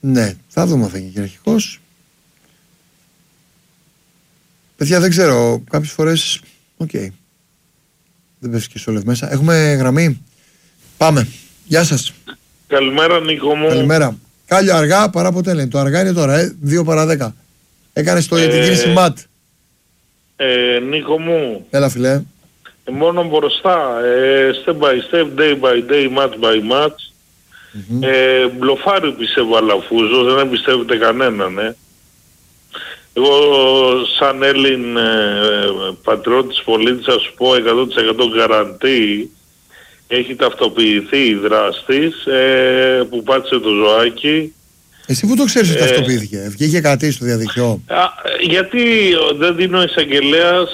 Ναι, θα δούμε αν θα γίνει κυριαρχικός. Παιδιά, δεν ξέρω, κάποιες φορές, δεν πέφτει και στο λευ μέσα. Έχουμε γραμμή. Πάμε. Γεια σας. Καλημέρα Νίκο μου. Καλημέρα. Κάλιο αργά παρά ποτέ λένε. Το αργά είναι τώρα, 2 παρά 10. Έκανες το για την κίνηση ΜΑΤ. Νίκο μου. Έλα φιλέ. Μόνο μπροστά, step by step, day by day, match by match. Μπλοφάρι πιστεύω Αλαφούζο, δεν πιστεύετε κανέναν. Εγώ σαν Έλλην πατριώτης πολίτης θα σου πω 100% γκαραντή έχει ταυτοποιηθεί η δράστης που πάτησε το ζωάκι. Εσύ πού το ξέρεις ότι ταυτοποιήθηκε, βγήκε κάτι στο διαδικτυό? Γιατί δεν δίνει ο εισαγγελέας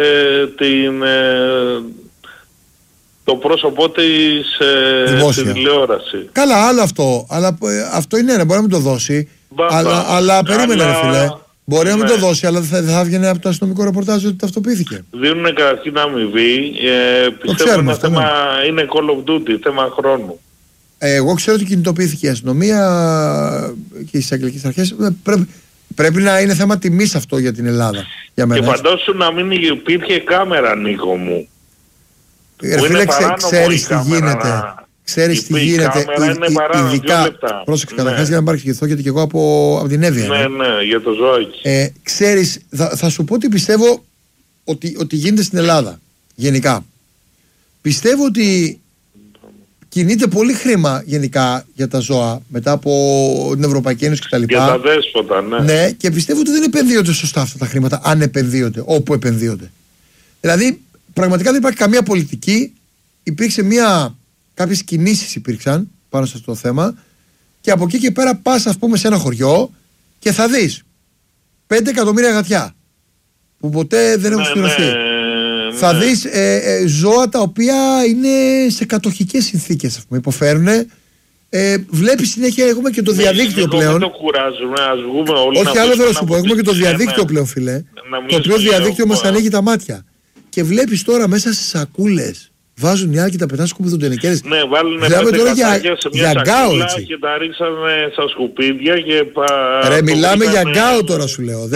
το πρόσωπό της στη τηλεόραση. Καλά, άλλο αυτό, αλλά αυτό είναι μπορεί να μην το δώσει, αλλά περίμενε ρε φίλε. Μπορεί να μην το δώσει, αλλά δεν θα έβγαινε από το αστυνομικό ρεπορτάζ ότι ταυτοποιήθηκε. Δίνουν καταρχήν αμοιβή. Πιστεύω ένα θέμα είναι Call of Duty, θέμα χρόνου. Εγώ ξέρω ότι κινητοποιήθηκε η αστυνομία και οι εισαγγελικές αρχές. Πρέπει να είναι θέμα τιμής αυτό για την Ελλάδα. Για μένα. Και φαντάσου να μην υπήρχε κάμερα, Νίκο μου. Φίλε, ξέρεις τι γίνεται. Ξέρεις τι γίνεται, ειδικά, πρόσεξε καταρχάς για να παρεξηγηθώ, γιατί και εγώ από την Εύβοια. Ναι, για το ζωάκι. Ξέρεις, θα σου πω ότι πιστεύω ότι γίνεται στην Ελλάδα, γενικά. Πιστεύω ότι κινείται πολύ χρήμα γενικά για τα ζώα, μετά από την Ευρωπαϊκή Ένωση κτλ. Για τα δέσποτα, ναι. Ναι, και πιστεύω ότι δεν επενδύονται σωστά αυτά τα χρήματα, αν επενδύονται, όπου επενδύονται. Δηλαδή, πραγματικά δεν υπάρχει καμία πολιτική, υπήρξε κάποιες κινήσεις υπήρξαν πάνω σε αυτό το θέμα και από εκεί και πέρα πας ας πούμε σε ένα χωριό και θα δεις 5 εκατομμύρια γατιά που ποτέ δεν έχουν σκληρωθεί. Θα δεις ζώα τα οποία είναι σε κατοχικές συνθήκες, ας πούμε, υποφέρουν. Βλέπεις συνέχεια, έχουμε και το διαδίκτυο πλέον. Δεν το κουράζουμε, ας βγούμε όλοι. Όχι, άλλο δεν θα σου πω, έχουμε και το διαδίκτυο πλέον, φίλε. Το οποίο διαδίκτυο μας ανοίγει τα μάτια. Και βλέπεις τώρα μέσα στις σακούλες βάζουν οι άλλοι και τα πετάνε σκουπιδοντενεκέρες. Ναι, βάλουν 5 κατσάκια σε μια σακούλα και τα ρίξανε στα σκουπίδια και Ρε, μιλάμε για γκάο τώρα σου λέω.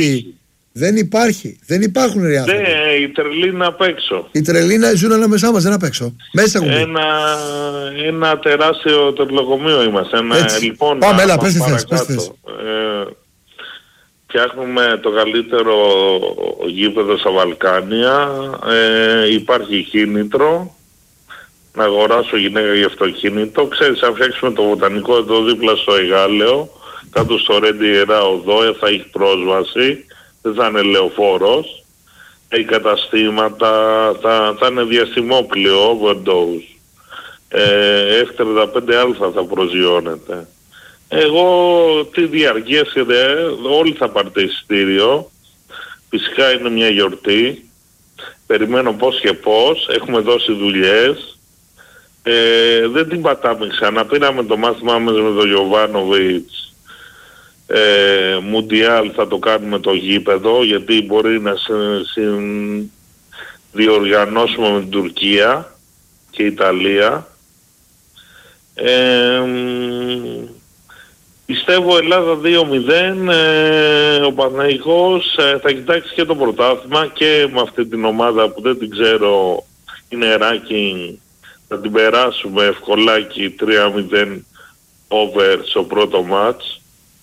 Δεν υπάρχουν ρε άνθρωποι. Ναι, οι τρελοί είναι απ' έξω. Οι τρελοί ζουν ανάμεσά μας, δεν απ' έξω. Μέσα έχουν ένα τεράστιο τρελοκομείο είμαστε. Λοιπόν, πάμε, έλα, πες θες. Φτιάχνουμε το καλύτερο γήπεδο στα Βαλκάνια. Υπάρχει κίνητρο να αγοράσω γυναίκα για αυτοκίνητο. Ξέρεις, αν φτιάξουμε το βοτανικό εδώ δίπλα στο Εγάλεο, κάτω στο Ρέντι Ιερά Οδό, θα έχει πρόσβαση. Δεν θα είναι λεωφόρος. Έχει καταστήματα, θα είναι διαστημόπλαιο, overdose. F35α θα προσγειώνεται. Εγώ τι διαρκείας όλοι θα πάρετε εισιτήριο. Φυσικά είναι μια γιορτή. Περιμένω πώς και πώς. Έχουμε δώσει δουλειές. Δεν την πατάμε ξανά. Πήραμε το μάθημά μας με τον Γιοβάνοβιτς. Μουντιάλ θα το κάνουμε το γήπεδο, γιατί μπορεί να διοργανώσουμε με την Τουρκία και Ιταλία. Πιστεύω Ελλάδα 2-0, ο Παναθηναϊκός θα κοιτάξει και το πρωτάθλημα και με αυτή την ομάδα που δεν την ξέρω, είναι ranking, θα την περάσουμε ευκολάκι 3-0 over στο πρώτο μάτς.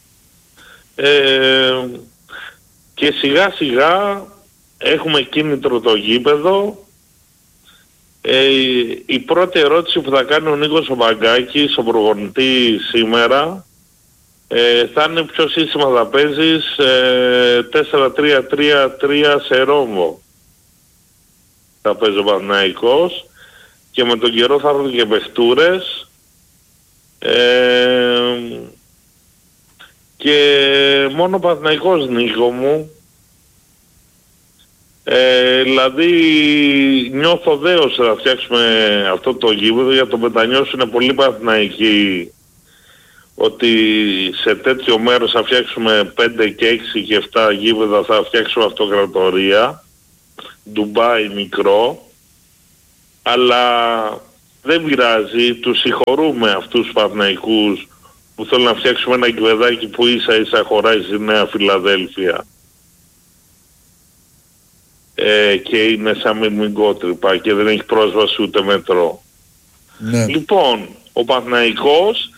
Και σιγά σιγά έχουμε κίνητρο το γήπεδο. Η πρώτη ερώτηση που θα κάνει ο Νίκος ο Μπαγκάκης, ο προπονητής σήμερα, θα είναι ποιο σύστημα θα παίζεις, 4-3-3-3 σε ρόμβο θα παίζει ο Παναθηναϊκός, και με τον καιρό θα έρθουν και παιχτούρες. Και μόνο Παναθηναϊκός, Νίκο μου. Δηλαδή νιώθω δέος να φτιάξουμε αυτό το γήπεδο. Για το μετανιώσω είναι πολύ Παναθηναϊκοί ότι σε τέτοιο μέρος θα φτιάξουμε 5 και 6 και 7 γήπεδα, θα φτιάξουμε αυτοκρατορία. Ντουμπάι μικρό. Αλλά δεν πειράζει, τους συγχωρούμε αυτούς τους Παναθηναϊκούς που θέλω να φτιάξουμε ένα γηπεδάκι που ίσα ίσα χωράει στη Νέα Φιλαδέλφια και είναι σαν μυρμηγκότρυπα και δεν έχει πρόσβαση ούτε μετρό. Ναι. Λοιπόν, ο Παναθηναϊκός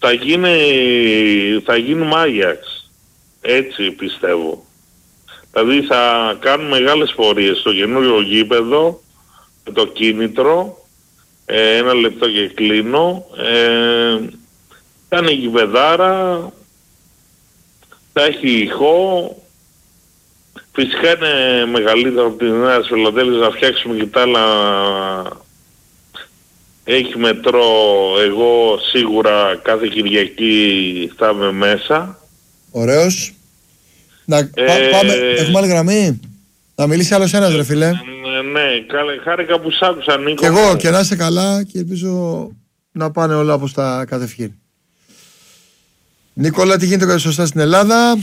θα γίνει Μάγιαξ. Έτσι πιστεύω. Δηλαδή θα κάνουν μεγάλες πορείες στο καινούριο γήπεδο με το κίνητρο. Ένα λεπτό και κλείνω. Θα είναι γηπεδάρα, θα έχει ηχό. Φυσικά είναι μεγαλύτερο από την Νέα Φιλαδέλφια, να φτιάξουμε και τα άλλα. Έχει μετρό, εγώ σίγουρα κάθε Κυριακή θα είμαι μέσα. Ωραίος. Πάμε, έχουμε άλλη γραμμή. Να μιλήσει άλλος ένας ρε φίλε. Ναι, χάρηκα που σ' άκουσα Νίκο. Και εγώ και να είσαι καλά και ελπίζω να πάνε όλα όπως τα κατευχήν. Νίκολα, τι γίνεται σωστά στην Ελλάδα?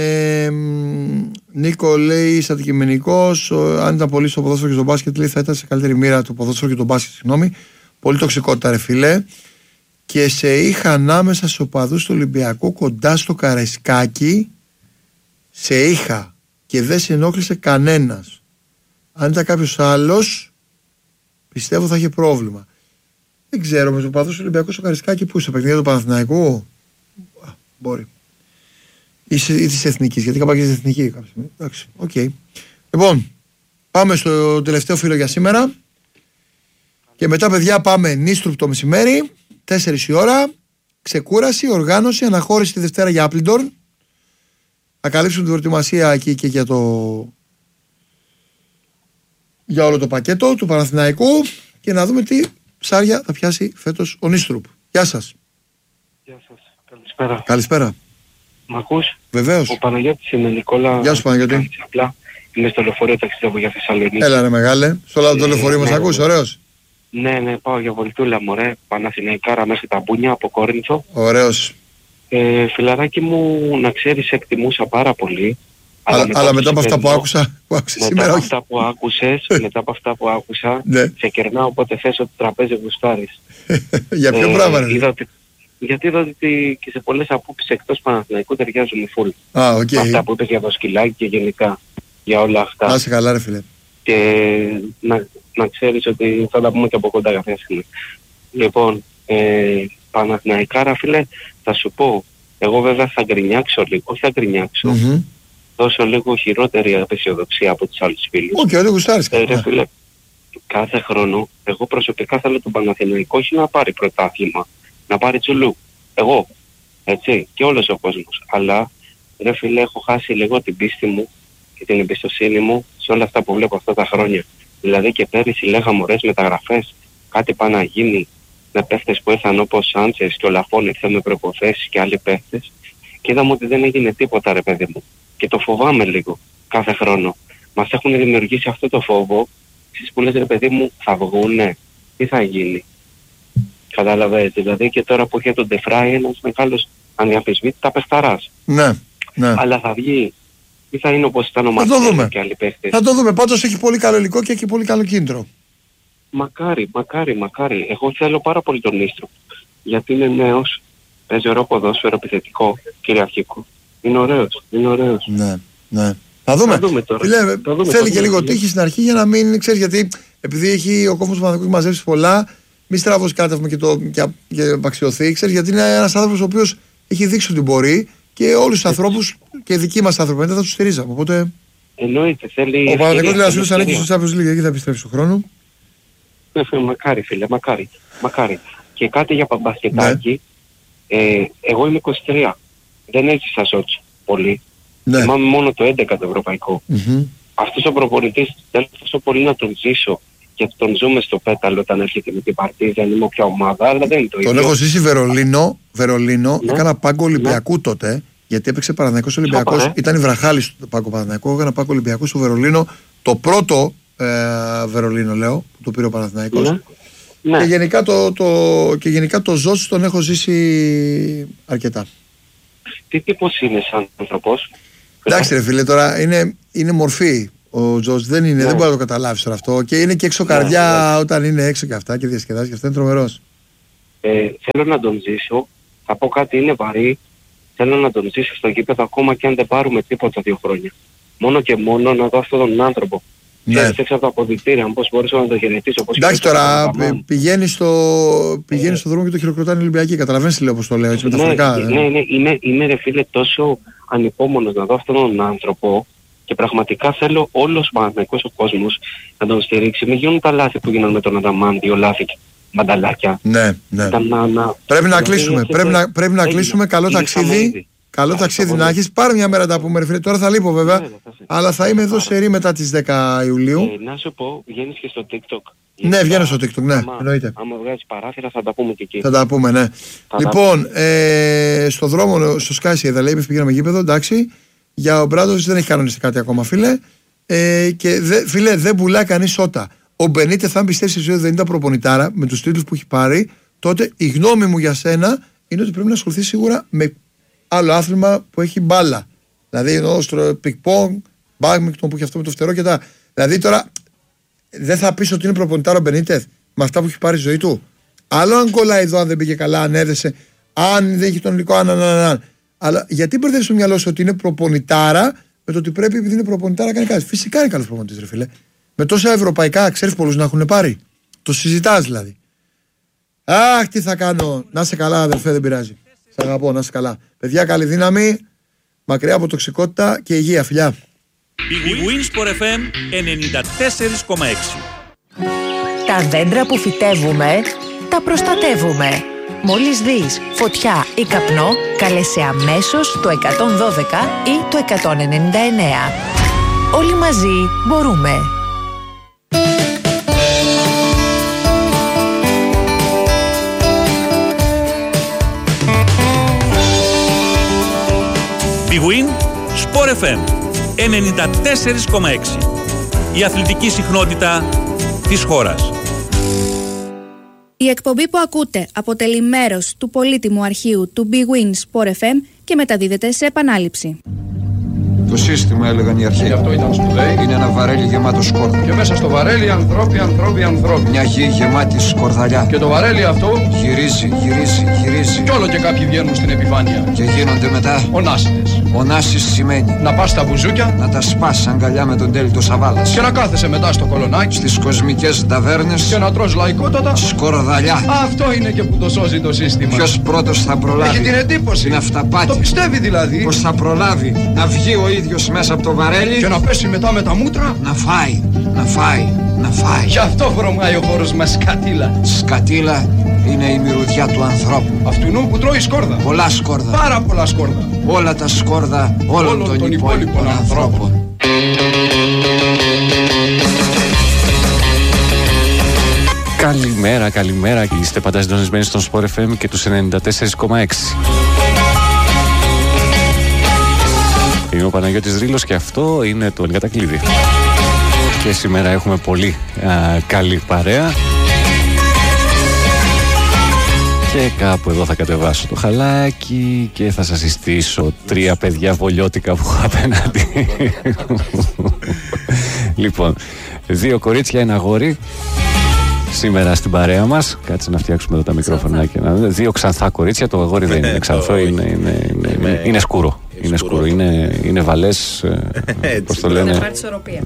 Νίκο λέει είσαι αντικειμενικός. Αν ήταν πολύ στο ποδόσφαιρο και στο μπάσκετ, λέει θα ήταν σε καλύτερη μοίρα το ποδόσφαιρο και το μπάσκετ. Συγγνώμη. Πολύ τοξικότητα, ρε φίλε. Και σε είχα ανάμεσα στους οπαδούς του Ολυμπιακού κοντά στο Καραϊσκάκι. Σε είχα και δεν σε ενόχλησε κανένας. Αν ήταν κάποιος άλλος, πιστεύω θα είχε πρόβλημα. Δεν ξέρω, με τους οπαδούς του Ολυμπιακού στο Καραϊσκάκι που είσαι, παιχνίδια του Παναθηναϊκού. Μπορεί. Ή της Εθνικής, γιατί είχα πάει και της Εθνικής κάποια στιγμή. Εντάξει, οκ. Λοιπόν, πάμε στο τελευταίο φίλο για σήμερα. Και μετά, παιδιά, πάμε Νίστρουπ το μεσημέρι, 4 η ώρα. Ξεκούραση, οργάνωση, αναχώρηση τη Δευτέρα για Άπλιντορν. Θα καλύψουμε την προετοιμασία εκεί και για όλο το πακέτο του Παναθηναϊκού και να δούμε τι ψάρια θα πιάσει φέτος ο Νίστρουπ. Γεια σας. Γεια σας. Καλησπέρα. Καλησπέρα. Μ' ακούς? Βεβαίως. Ο Παναγιώτης είναι, Νικόλα. Γεια σου Παναγιώτη. Απλά είμαι στο λεωφορείο, ταξιδεύω για Θεσσαλονίκη. Έλα ρε μεγάλε. Στο λάδι το λεωφορείο μας ακούς, ωραίος. Ναι, πάω για βολτούλα μωρέ. Παναθηναϊκάρα μέχρι τα Μπούνια από Κόρινθο. Ωραίος. Φιλαράκι μου, να ξέρεις, εκτιμούσα πάρα πολύ. Αλλά μετά από αυτά που άκουσα σήμερα, όχι. Μετά από αυτά που άκουσα, ναι. Σε κερνάω όποτε θες ότι τραπέζι γουστάρεις. Για ποιο πράγμα ρε? Γιατί είδα ότι και σε πολλές απόψεις εκτός Παναθηναϊκού ταιριάζουν φουλ. Okay. Αυτά που είπες για το σκυλάκι και γενικά για όλα αυτά. Να είσαι καλά ρε φίλε. Και να ξέρεις ότι θα τα πούμε και από κοντά κάποια στιγμή. Λοιπόν, Παναθηναϊκάρα φίλε, θα σου πω, εγώ βέβαια θα γκρινιάξω λίγο, όχι θα γκρινιάξω, δώσω λίγο χειρότερη απεσιοδοξία από τους άλλους φίλους. Όχι, όχι γουστάρεις. Ρε φίλε, κάθε χρόνο, εγώ προσωπικά θέλω τον Παναθηναϊκό όχι να πάρει πρωτάθλημα, να πάρει τσουλού. Εγώ, έτσι, και όλος ο κόσμος. Αλλά, ρε φίλε, έχω χάσει λίγο την πίστη μου και την εμπιστοσύνη μου σε όλα αυτά που βλέπω αυτά τα χρόνια. Δηλαδή και πέρυσι λέγαμε ωραίες μεταγραφές, κάτι πάει να γίνει με παίχτες που ήρθαν όπως Σάντσες και ο Λαφόν ήρθε με προποθέσεις και άλλοι παίχτες και είδαμε ότι δεν έγινε τίποτα ρε παιδί μου. Και το φοβάμαι λίγο κάθε χρόνο. Μας έχουν δημιουργήσει αυτό το φόβο, εσείς που λες ρε παιδί μου θα βγούνε, τι θα γίνει. Κατάλαβες, δηλαδή και τώρα που είχε τον Ντεφράι ένας μεγάλος ανδιαμφισβήτητα παιχταράς. Ναι. Αλλά θα βγει ή θα είναι όπως ήταν ο Μαρτίνο και άλλοι παίχτες. Θα το δούμε, πάντως έχει πολύ καλό υλικό και έχει πολύ καλό κίνητρο. Μακάρι. Εγώ θέλω πάρα πολύ τον Νίστρουπ. Γιατί είναι νέος, παίζει ωραίο ποδόσφαιρο, επιθετικό, κυριαρχικό. Είναι ωραίος. Ναι. Θα δούμε τώρα. Θέλει και λίγο τύχη στην αρχή για να μην ξέρεις, γιατί επειδή έχει ο κόσμος του Παναθηναϊκού μαζέψει πολλά, μη στραβώσει κάτευμα και απαξιωθεί, ξέρεις, γιατί είναι ένας άνθρωπος ο οποίος έχει δείξει ότι μπορεί και όλους τους ανθρώπους και δικοί μας άνθρωποι δεν θα τους στηρίζαμε. Οπότε. Εννοείται, θέλει. Ο Παναθηναϊκός λέει να σου ανήκει στο Champions League, εκεί θα επιστρέψει του χρόνου. Μακάρι φίλε, μακάρι. Και κάτι για μπασκετάκι, εγώ είμαι 23, δεν έζησα Σότσι πολύ, θυμάμαι μόνο το 11 το ευρωπαϊκό. Αυτός ο προπονητής θέλω τόσο πολύ να τον ζήσω και τον ζούμε στο πέταλο όταν έρχεται με την Παρτίζα, είναι όποια ομάδα, αλλά δεν είναι το ίδιο. Τον έχω ζήσει Βερολίνο, έκανα πάγκο Ολυμπιακού τότε, γιατί έπαιξε Παναθηναϊκός Ολυμπιακός, ήταν η Βραχάλη στο πάγκο Παναθηναϊκού, έκανα πάγκο Ολυμπιακού στο Βερολίνο, το πρώτο Βερολίνο λέω, που το πήρε ο Παναθηναϊκός. Ναι. Και γενικά το Ζώση τον έχω ζήσει αρκετά. Τι τύπος είναι σαν άνθρωπος? Εντάξει ρε φίλε, τώρα είναι μορφή. Ο Ζώση δεν μπορεί να το καταλάβεις τώρα αυτό. Και είναι και έξω καρδιά όταν είναι έξω και αυτά και διασκεδάζει και αυτά, είναι τρομερός. Θέλω να τον ζήσω Θα πω κάτι, είναι βαρύ. Θέλω να τον ζήσω στο γήπεδο ακόμα και αν δεν πάρουμε τίποτα 2 χρόνια. Μόνο και μόνο να δω αυτόν τον άνθρωπο. Ναι. Έξω από τα αποδυτήρια, πώς μπορούσα να το χαιρετήσω. Εντάξει τώρα, πηγαίνει στο δρόμο και το χειροκροτάνε οι Ολυμπιακοί. Καταλαβαίνεις τι λέω, όπως το λέω, έτσι μεταφορικά. Ναι, είμαι ρε φίλε τόσο ανυπόμονος να δω αυτόν τον άνθρωπο και πραγματικά θέλω όλος ο κόσμος να τον στηρίξει. Μην γίνουν τα λάθη που γίνανε με τον Αδαμάν, 2 λάθη μανταλάκια. Ναι. Πρέπει να κλείσουμε. Πρέπει να κλείσουμε. Καλό ταξίδι. Καλό ταξίδι να έχεις. Πάρε μια μέρα τα πούμε ρε φίλε. Τώρα θα λείπω βέβαια. Αλλά θα είμαι εδώ σε ρί μετά τις 10 Ιουλίου. Να σου πω, βγαίνεις και στο TikTok. Ναι, βγαίνω στο TikTok, ναι, εννοείται. Άμα βγάζεις παράθυρα θα τα πούμε και εκεί. Θα τα πούμε, ναι. Λοιπόν, στο δρόμο, στο Sky είδα, λέει, πήγαμε γήπεδο, εντάξει. Για ο Μπράντοβιτς δεν έχει κανονιστεί κάτι ακόμα, φίλε. Και φίλε, δεν πουλάει κανείς ότα. Ο Μπενίτεθ, αν πιστεύει ότι δεν ήταν προπονητάρα με τους τίτλους που έχει πάρει, τότε η γνώμη μου για σένα είναι ότι πρέπει να ασχοληθεί σίγουρα με άλλο άθλημα που έχει μπάλα. Δηλαδή εννοώ στο πικ-πονγκ, μπάδμιντον που έχει αυτό με το φτερό και τα. Δηλαδή τώρα δεν θα πεις ότι είναι προπονητάρα ο Μπενίτεθ με αυτά που έχει πάρει η ζωή του. Άλλο αν κολλάει εδώ, αν δεν πήγε καλά, αν έδεσε, αν δεν έχει τον υλικό, αν. Αλλά γιατί μπερδεύεις στο μυαλό σου ότι είναι προπονητάρα με το ότι πρέπει επειδή είναι προπονητάρα να κάνει κάτι. Φυσικά είναι καλός προπονητής, ρε φίλε. Με τόσα ευρωπαϊκά, ξέρεις πολλούς να έχουν πάρει. Το συζητάς δηλαδή. Αχ, τι θα κάνω. Να είσαι καλά, αδερφέ, δεν πειράζει. Σ' αγαπώ, να είσαι καλά. Παιδιά, καλή δύναμη, μακριά από τοξικότητα και υγεία, φιλιά. Η Winsport FM 94,6. Τα δέντρα που φυτεύουμε, τα προστατεύουμε. Μόλις δεις φωτιά ή καπνό, καλέσαι αμέσως το 112 ή το 199. Όλοι μαζί μπορούμε. Big Win Sport FM 94,6. Η αθλητική συχνότητα της χώρας. Η εκπομπή που ακούτε αποτελεί μέρος του πολύτιμου αρχείου του Big Win Sport FM και μεταδίδεται σε επανάληψη. Το σύστημα, έλεγαν οι αρχαίοι. Και αυτό ήταν σπουδαίοι. Είναι ένα βαρέλι γεμάτο σκόρδα. Και μέσα στο βαρέλι ανθρώποι. Μια γη γεμάτη σκορδαλιά. Και το βαρέλι αυτό γυρίζει. Κι όλο και κάποιοι βγαίνουν στην επιφάνεια. Και γίνονται μετά ονάσιτες. Ονάσεις σημαίνει να πας στα μπουζούκια, να τα σπάς αγκαλιά με τον τέλειο Σαβάλας. Και να κάθεσαι μετά στο κολονάκι. Στις κοσμικές ταβέρνες. Και να τρως λαϊκότατα σκορδαλιά. Αυτό είναι και που το σώζει το σύστημα. Ποιος πρώτος θα προλάβει. Έχει την εντύπωση. Είναι αυταπάτη. Το πιστεύει δηλαδή. Πως θα προλάβει να βγει ο ίδιος μέσα από το βαρέλι και να πέσει μετά με τα μούτρα. Να φάει. Γι' αυτό βρωμάει ο χώρος μας σκατήλα. Σκατήλα είναι η μυρωδιά του ανθρώπου. Αυτουνού που τρώει σκόρδα. Πολλά σκόρδα. Πάρα πολλά σκόρδα. Όλα τα σκόρδα όλων των υπόλοιπων ανθρώπων. Καλημέρα. Είστε πάντα συντονισμένοι στον Sport FM και τους 94,6. Είμαι ο Παναγιώτης Ρήλος και αυτό είναι το Ελκατακλείδη. Και σήμερα έχουμε πολύ καλή παρέα. Και κάπου εδώ θα κατεβάσω το χαλάκι και θα σας συστήσω 3 παιδιά βολιώτικα που έχω απέναντι. Λοιπόν, 2 κορίτσια, 1 αγόρι. Σήμερα στην παρέα μας, κάτσε να φτιάξουμε εδώ τα μικρόφωνα. 2 ξανθά κορίτσια, το αγόρι δεν είναι ξανθό, είναι σκούρο. Είναι σκούρο, είναι βαλές, πώς το λένε. Να πάρει ισορροπία.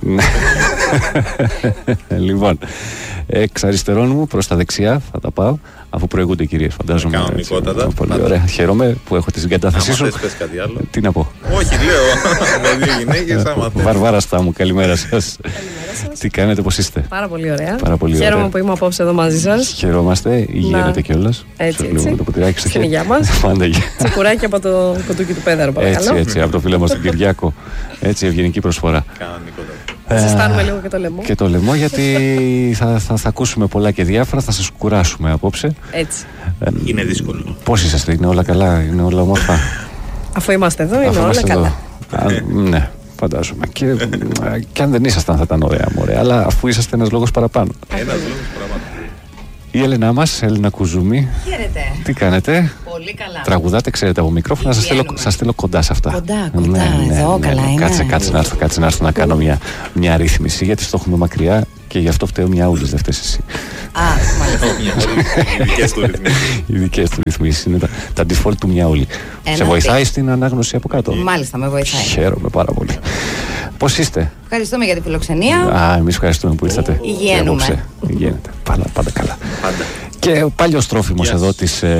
Λοιπόν, εξ αριστερών μου προς τα δεξιά θα τα πάω, αφού προηγούνται οι κυρίες, φαντάζομαι. Κανονικότατα. Πολύ ωραία, χαίρομαι που έχω τη συγκατάθεσή σου. Πες κάτι άλλο. Τι να πω. Όχι, λέω, με 2 γυναίκες άμα θες. Βαρβάρα Στάμου, καλημέρα σας. Τι κάνετε, πώς είστε? Πάρα πολύ ωραία. Χαίρομαι ωραία. Που είμαι απόψε εδώ μαζί σας. Χαιρόμαστε, υγιένετε κιόλας. Έτσι. Το ποτηράκι στο χέρι. Στην υγειά μας. Τσικουράκι από το κοτούκι του Πέδαρο, παρακαλώ. Έτσι, από το φίλο μας τον Κυριάκο. Έτσι, ευγενική προσφορά. Κανονικότατα. Ζεστάνουμε λίγο και το λαιμό. Και το λαιμό, γιατί θα ακούσουμε πολλά και διάφορα, θα σας κουράσουμε απόψε. Έτσι. Είναι δύσκολο. Πώς είσαστε, είναι όλα καλά, είναι όλα όμορφα? Αφού είμαστε εδώ, είναι όλα καλά. Ναι, φαντάζομαι. Και αν δεν ήσασταν θα ήταν ωραία, μωρέ. Αλλά αφού είσαστε ένας λόγος παραπάνω. Ένας λόγος παραπάνω. Η Έλενα μας, Έλενα Κουζούμη. Χαίρετε. Τι κάνετε? Πολύ καλά. Τραγουδάτε, ξέρετε από μικρόφωνα, σας στείλω κοντά σε αυτά. Κοντά, εδώ καλά είναι. Κάτσε να έρθω να κάνω μια ρύθμιση, γιατί στο έχουμε μακριά Και γι' αυτό φταίει ο Μιαούλης, δεν φταίς εσύ. Α, μάλιστα. Οι δικές του ρυθμίσεις είναι τα default του Μιαούλη. Σε βοηθάει στην ανάγνωση από κάτω? Μάλιστα, με βοηθάει. Χαίρομαι πάρα πολύ. Πώς είστε? Ευχαριστούμε για τη φιλοξενία. Εμείς ευχαριστούμε που ήρθατε. Υγιαίνουμε. Υγιαίνεται. Πάντα καλά. Και ο παλιός τρόφιμος εδώ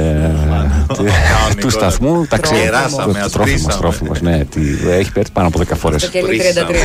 του σταθμού. Τρόφιμος, ναι. Έχει πέρσει πάνω από 10 φορές. Το κελί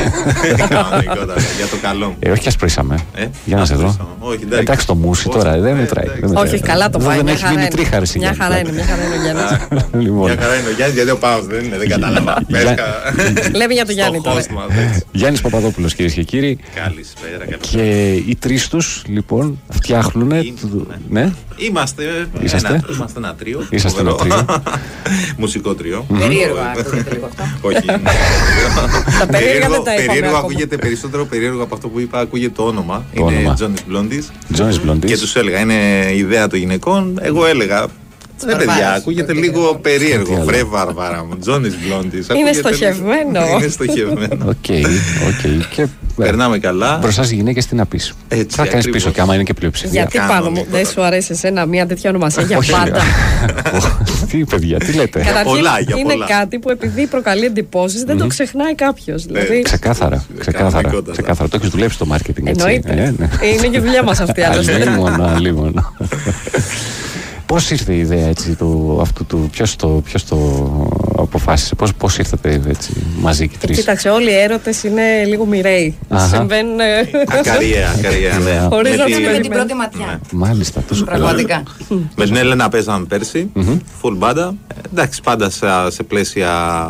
33. Για το καλό. Όχι και ασπρίσαμε. Για να σε δω. Εντάξει, το μουσι τώρα δεν μετράει. Όχι, καλά το πάει. Δεν έχει γίνει τρίχαρση. Μια χαρά είναι ο Γιάννης. Μια χαρά είναι ο Γιάννης, γιατί ο Πάος δεν είναι, δεν κατάλαβα. Λέμε για τον Γιάννη τώρα. Γιάννης Παπαδόπουλος, κυρίες και κύριοι. Καλησπέρα. Και οι τρεις τους λοιπόν φτιάχνουν. Είμαστε ένα τρίο. Είσαστε ένα τρίο. Μουσικό τρίο. Περίεργο ακούγεται λίγο αυτό. Όχι. Τα περίεργα δεν τα είπαμε περίεργο ακόμα. ακούγεται περισσότερο περίεργο από αυτό που είπα, ακούγεται το όνομα. Είναι Johnny's Blondies. Και τους έλεγα, είναι ιδέα των γυναικών. Εγώ έλεγα, ναι παιδιά, ακούγεται λίγο περίεργο. Βρε Βαρβάρα μου, Johnny's Blondies. Είναι στοχευμένο. Είναι στοχευμένο. Οκ. Περνάμε καλά. Μπροστά στις γυναίκες τι να πεις? Θα κάνεις πίσω και άμα είναι και πλειοψηφία. Γιατί πάνω μου δεν σου αρέσει εσένα μια τέτοια ονομασία για πάντα? Τι παιδιά, τι λέτε? Καταρχήν είναι κάτι που επειδή προκαλεί εντυπώσεις δεν το ξεχνάει κάποιος. Ξεκάθαρα. Το έχεις δουλέψει στο μάρκετινγκ, έτσι? Εννοείται. Είναι και δουλειά μας αυτή άλλωστε. Αλλήμον. Πώς ήρθε η ιδέα έτσι, ποιος το αποφάσισε, πώς ήρθατε έτσι, μαζί και τρεις? Κοίταξε, όλοι οι έρωτες είναι λίγο μοιραίοι. Συμβαίνουν. Ακαρία, ναι. Χωρίς να με την πρώτη ματιά. Μάλιστα, τόσο πραγματικά. Με την Έλενα παίζαμε πέρσι, full μπάντα. Εντάξει, πάντα σε πλαίσια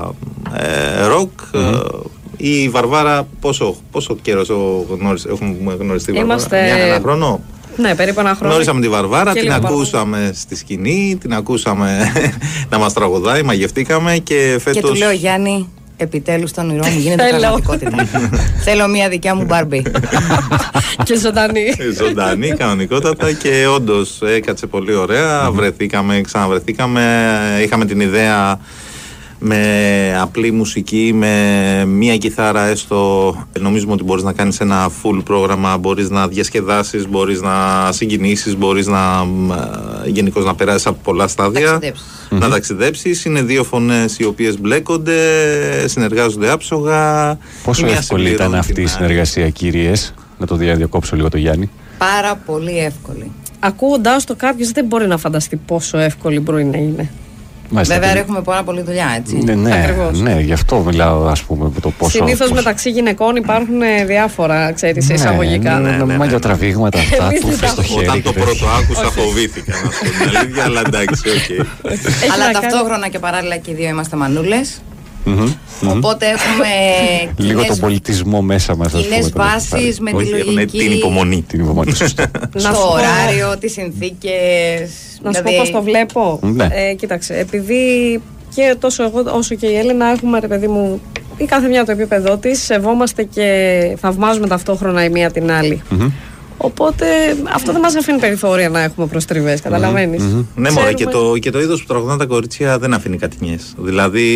rock. Η Βαρβάρα, πόσο καιρός έχουμε γνωριστεί η Βαρβάρα? Ένα χρόνο. Ναι, περίπου ένα χρόνο. Γνώρισαμε τη Βαρβάρα, την ακούσαμε στη σκηνή, την ακούσαμε να μας τραγουδάει, μαγευτήκαμε και φέτος... Και του λέω, Γιάννη, επιτέλους το όνειρό μου γίνεται πραγματικότητα. Θέλω μια δικιά μου Μπάρμπι. Και ζωντανή. Ζωντανή, κανονικότατα, και όντως έκατσε πολύ ωραία. Ξαναβρεθήκαμε, είχαμε την ιδέα με απλή μουσική, με μία κιθάρα έστω. Νομίζουμε ότι μπορείς να κάνεις ένα full πρόγραμμα, μπορείς να διασκεδάσεις, μπορείς να συγκινήσεις, μπορείς να γενικώς να περάσεις από πολλά στάδια, να ταξιδέψεις. Είναι δύο φωνές οι οποίες μπλέκονται, συνεργάζονται άψογα. Πόσο εύκολη ήταν αυτή η συνεργασία, κύριες? Να το διακόψω λίγο το Γιάννη. Πάρα πολύ εύκολη. Ακούγοντάς το κάποιος δεν μπορεί να φανταστεί πόσο εύκολη μπορεί να είναι. Βέβαια έχουμε πάρα πολλή δουλειά, έτσι. Ναι, γι' αυτό μιλάω, ας πούμε, το πόσο. Συνήθως μεταξύ γυναικών υπάρχουν διάφορα, ξέρεις, εισαγωγικά. Μάγια τραβήγματα αυτά που φες στο χέρι. Όταν το πρώτο άκουσα φοβήθηκα, να σου πω την αλήθεια, αλλά εντάξει, οκ. Αλλά ταυτόχρονα και παράλληλα και οι δύο είμαστε μανούλες. Οπότε έχουμε λίγο τον πολιτισμό μέσα μας. Κοινές βάσεις με τη λογική. Την υπομονή. Στο ωράριο, τις συνθήκες. Να σου πω πώς το βλέπω. Κοίταξε, επειδή και τόσο εγώ όσο και η Έλενα έχουμε, ρε παιδί μου, η κάθε μια το επίπεδό της, σεβόμαστε και θαυμάζουμε ταυτόχρονα η μία την άλλη. Οπότε αυτό δεν μας αφήνει περιθώρια να έχουμε προστριβές, καταλαβαίνεις. Ναι, μωρέ, και το είδος που τραγουδάνε τα κορίτσια δεν αφήνει κατηνιές. Δηλαδή.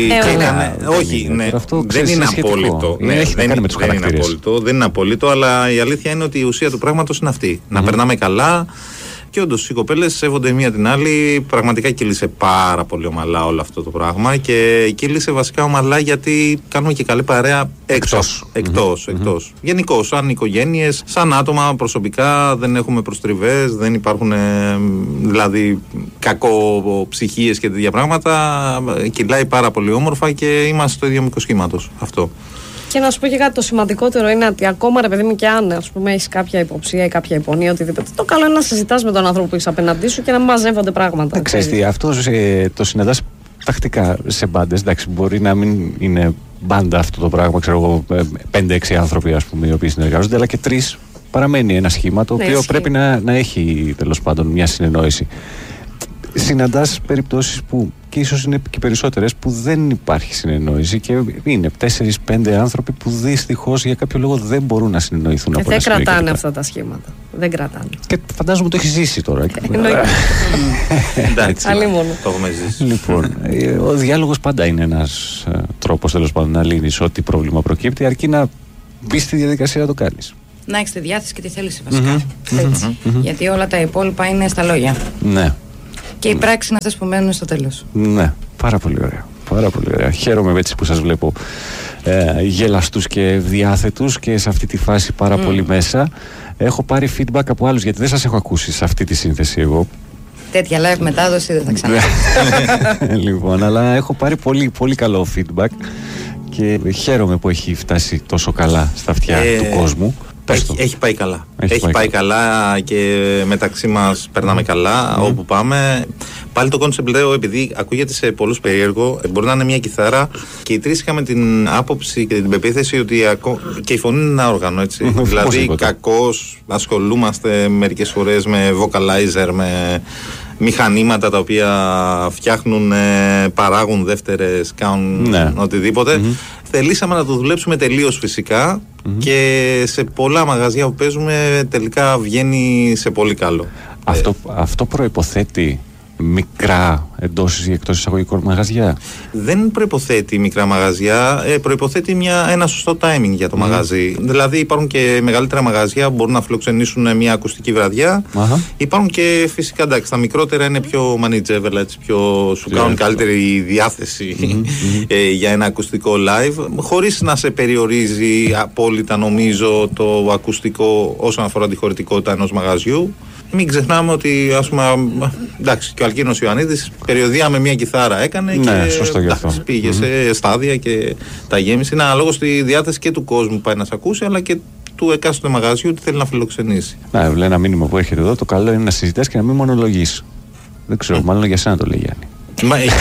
Όχι, δεν είναι απόλυτο. Δεν είναι απόλυτο, αλλά η αλήθεια είναι ότι η ουσία του πράγματος είναι αυτή. Να περνάμε καλά. Και όντως οι κοπέλες σέβονται η μία την άλλη. Πραγματικά κύλησε πάρα πολύ ομαλά όλο αυτό το πράγμα. Και κύλησε βασικά ομαλά γιατί κάνουμε και καλή παρέα εκτός. Γενικώς, σαν οικογένειες, σαν άτομα προσωπικά, δεν έχουμε προστριβές, δεν υπάρχουν δηλαδή κακοψυχίες και τέτοια πράγματα. Κυλάει πάρα πολύ όμορφα και είμαστε στο ίδιο μήκος κύματος. Αυτό. Και να σου πω και κάτι, το σημαντικότερο είναι ότι ακόμα, ρε παιδί μου, και αν έχεις κάποια υποψία ή κάποια υπονοία, οτιδήποτε, το καλό είναι να συζητάς με τον άνθρωπο που έχεις απέναντί σου και να μαζεύονται πράγματα. Ξέρεις τι, αυτό το συναντάς τακτικά σε μπάντες. Εντάξει, μπορεί να μην είναι μπάντα αυτό το πράγμα, ξέρω εγώ, 5-6 άνθρωποι, ας πούμε, οι οποίοι συνεργάζονται, αλλά και 3 παραμένει ένα σχήμα το οποίο πρέπει να έχει τέλος πάντων μια συνεννόηση. Συναντάς περιπτώσεις που, και ίσως είναι και περισσότερες, που δεν υπάρχει συνεννόηση και είναι 4-5 άνθρωποι που δυστυχώς για κάποιο λόγο δεν μπορούν να συνεννοηθούν από δεν κρατάνε αυτά τα σχήματα. Δεν κρατάνε. Και φαντάζομαι το έχει ζήσει τώρα. Εντάξει, το έχουμε ζήσει. Λοιπόν, ο διάλογος πάντα είναι ένας τρόπος τέλος πάντων να λύνεις ό,τι πρόβλημα προκύπτει, αρκεί να μπεις στη διαδικασία να το κάνεις. να έχεις τη διάθεση και τη θέληση βασικά. Γιατί όλα τα υπόλοιπα είναι στα λόγια. Ναι. Και οι πράξεις είναι αυτές που μένουν στο τέλος. Ναι, πάρα πολύ ωραία. Πάρα πολύ ωραία. Χαίρομαι έτσι που σας βλέπω γελαστούς και ευδιάθετους και σε αυτή τη φάση πάρα πολύ μέσα. Έχω πάρει feedback από άλλους, γιατί δεν σας έχω ακούσει σε αυτή τη σύνθεση εγώ. Τέτοια live μετάδοση δεν θα ξανά. Λοιπόν, αλλά έχω πάρει πολύ, πολύ καλό feedback και χαίρομαι που έχει φτάσει τόσο καλά στα αυτιά του κόσμου. Έχει πάει καλά. Έχει πάει καλά και μεταξύ μας περνάμε καλά όπου πάμε. Πάλι το concept λέω, επειδή ακούγεται σε πολλούς περίεργο, μπορεί να είναι μια κιθάρα και οι τρεις είχαμε την άποψη και την πεποίθηση ότι και η φωνή είναι ένα όργανο, έτσι. Δηλαδή κακώς ασχολούμαστε μερικές φορές με vocalizer, με μηχανήματα τα οποία φτιάχνουν, παράγουν δεύτερες, κάνουν οτιδήποτε. Θελήσαμε να το δουλέψουμε τελείως φυσικά και σε πολλά μαγαζιά που παίζουμε τελικά βγαίνει σε πολύ καλό. Αυτό προϋποθέτει μικρά εντός ή εκτός εισαγωγικών μαγαζιά? Δεν προϋποθέτει μικρά μαγαζιά, προϋποθέτει ένα σωστό timing για το μαγαζί. Δηλαδή υπάρχουν και μεγαλύτερα μαγαζιά που μπορούν να φιλοξενήσουν μια ακουστική βραδιά. Υπάρχουν και φυσικά, εντάξει, τα μικρότερα είναι πιο manageable, έτσι, σου κάνουν καλύτερη διάθεση για ένα ακουστικό live, χωρίς να σε περιορίζει απόλυτα, νομίζω, το ακουστικό όσον αφορά τη χωρητικότητα ενός μαγαζιού. Μην ξεχνάμε ότι, ας πούμε, εντάξει, και ο Αλκίνος Ιωαννίδης περιοδία με μια κιθάρα έκανε και πήγε σε στάδια και τα γέμισε. Είναι αναλόγως στη διάθεση και του κόσμου που πάει να σε ακούσει, αλλά και του εκάστοτε μαγαζιού τι θέλει να φιλοξενήσει. Ναι, λέει ένα μήνυμα που έρχεται εδώ: το καλό είναι να συζητάς και να μην μονολογείς. Δεν ξέρω, μάλλον για σένα το λέει Γιάννη. Μα έχει.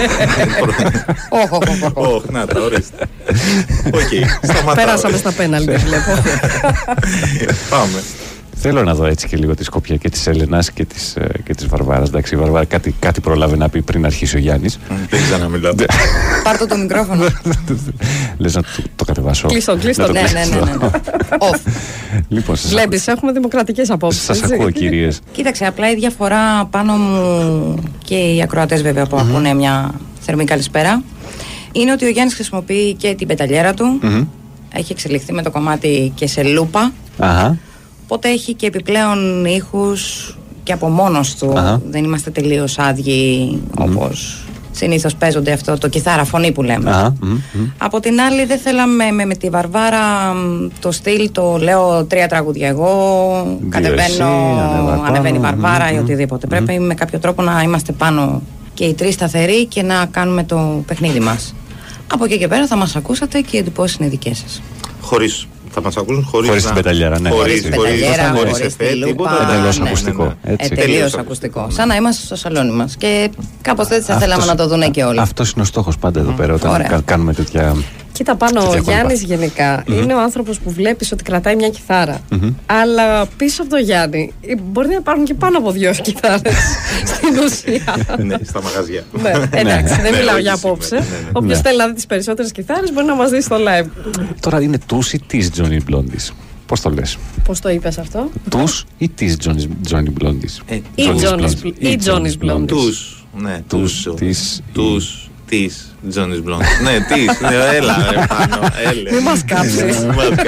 Όχι, να τα ορίστε. Πέρασαμε στα πέναλτι, βλέπω. Πάμε. Θέλω να δω έτσι και λίγο τη σκοπιά και της Έλενας και της Βαρβάρας. Εντάξει, η Βαρβάρα κάτι πρόλαβε να πει πριν αρχίσει ο Γιάννης. Δεν ξαναμιλάτε. Πάρ' το μικρόφωνο. Λες να το κατεβάσω? Κλείστο, ναι. Λοιπόν, βλέπεις, έχουμε δημοκρατικές απόψεις. Σας ακούω, κυρίες. Κοίταξε, απλά η διαφορά πάνω μου και οι ακροατές βέβαια που ακούνε μια θερμή καλησπέρα είναι ότι ο Γιάννης χρησιμοποιεί και την πεταλιέρα του. Έχει εξελιχθεί με το κομμάτι και σε λούπα. Οπότε έχει και επιπλέον ήχους και από μόνος του. Δεν είμαστε τελείως άδειοι όπως συνήθως παίζονται αυτό το κιθάρα φωνή που λέμε. Από την άλλη δεν θέλαμε με τη Βαρβάρα το στυλ, το λέω 3 τραγούδια εγώ, κατεβαίνω, ανεβαίνει η Βαρβάρα ή οτιδήποτε. Πρέπει με κάποιο τρόπο να είμαστε πάνω και οι τρεις σταθεροί και να κάνουμε το παιχνίδι μας. Από εκεί και πέρα θα μας ακούσατε και οι εντυπώσεις είναι δικές σας. Χωρίς. Θα μας ακούσουν χωρίς την πεταλιέρα, ναι. Χωρίς τη λούπα. Εντελώς ακουστικό. Τελείως ακουστικό. Σαν να είμαστε στο σαλόνι μας. Και κάπως έτσι θα θέλαμε να το δουν και όλοι. Αυτός είναι ο στόχος πάντα εδώ πέρα όταν κάνουμε τέτοια. Κοίτα πάνω, ο Γιάννης γενικά είναι ο άνθρωπος που βλέπεις ότι κρατάει μια κιθάρα. Αλλά πίσω από το Γιάννη μπορεί να υπάρχουν και πάνω από 2 κιθάρες στην ουσία. Ναι, στα μαγαζιά. Εντάξει, δεν μιλάω για απόψε. Όποιος θέλει να δει τις περισσότερες κιθάρες μπορεί να μας δει στο live. Τώρα είναι τους ή της Johnny Blondies? Πώς το λες? Πώς το είπες αυτό? Τους ή της Johnny Blondies? Ή Johnny's Blondies. Τους, ναι. Τους, της Johnny's Blondies. Ναι, έλα ρε πάνω, έλε. Μην μας κάψεις.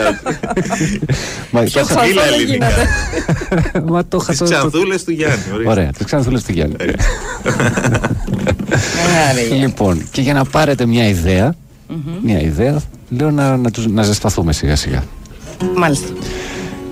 Πιο ξαφνικά ελληνικά. Τις ξανθούλες του Γιάννη. Ωραία, τις ξανθούλες του Γιάννη. Λοιπόν, και για να πάρετε μια ιδέα, λέω να ζεσταθούμε σιγά σιγά. Μάλιστα.